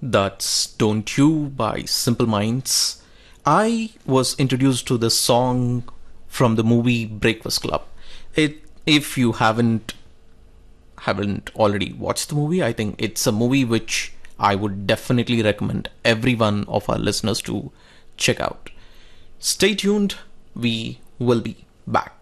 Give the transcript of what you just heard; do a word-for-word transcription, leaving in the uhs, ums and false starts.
That's Don't You by Simple Minds. I was introduced to this song from the movie Breakfast Club. It if you haven't haven't already watched the movie, I think it's a movie which I would definitely recommend every one of our listeners to check out. Stay tuned, we will be back.